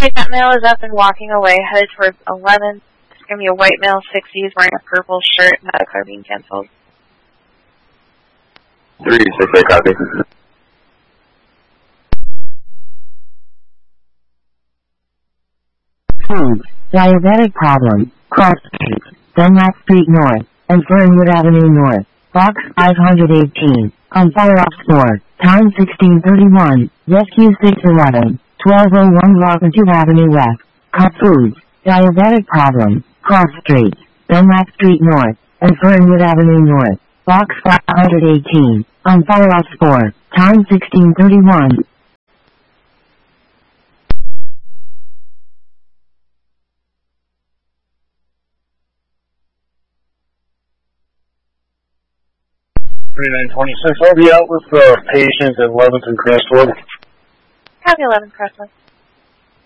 Okay, that male is up and walking away, headed towards 11. It's going to be a white male, 60s, wearing a purple shirt, and that car being canceled. 368, copy. Food, diabetic problem, Cross Street, Dunlap Street North, and Fernwood Avenue North, Box 518, on fire off store, time 1631, rescue 611, 1201 Rockland Avenue West, Cup Foods, diabetic problem, Cross Street, Dunlap Street North, and Fernwood Avenue North, Box 518, on fire off store, time 1631. I'll be out with patients at 11th and Crestwood. Copy 11 Crestwood.